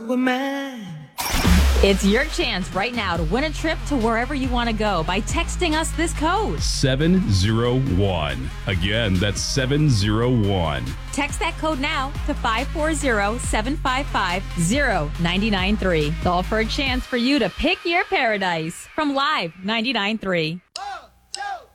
were mine. It's your chance right now to win a trip to wherever you want to go by texting us this code. 701. Again, that's 701. Text that code now to 540-755-0993. All for a chance for you to pick your paradise from Live 99.3.